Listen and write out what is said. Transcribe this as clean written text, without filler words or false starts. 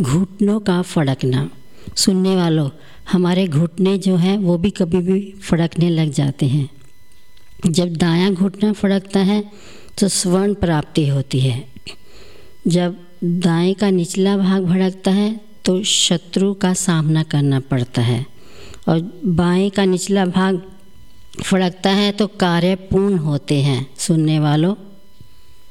घुटनों का फड़कना। सुनने वालों, हमारे घुटने जो हैं वो भी कभी भी फड़कने लग जाते हैं। जब दायां घुटना फड़कता है तो स्वर्ण प्राप्ति होती है। जब दाएं का निचला भाग भड़कता है तो शत्रु का सामना करना पड़ता है, और बाएं का निचला भाग फड़कता है तो कार्य पूर्ण होते हैं। सुनने वालों,